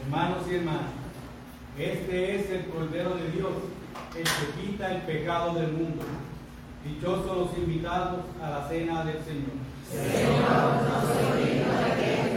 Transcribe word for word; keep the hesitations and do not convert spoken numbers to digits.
Hermanos y hermanas, este es el Cordero de Dios, el que quita el pecado del mundo. Dichosos los invitados a la cena del Señor. Señor, no soy digno de que